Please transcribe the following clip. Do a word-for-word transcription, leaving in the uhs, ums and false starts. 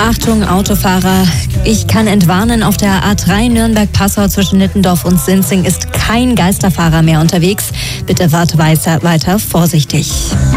Achtung Autofahrer, ich kann entwarnen, auf der A drei Nürnberg-Passau zwischen Nittendorf und Sinzing ist kein Geisterfahrer mehr unterwegs. Bitte wart weiter, weiter vorsichtig.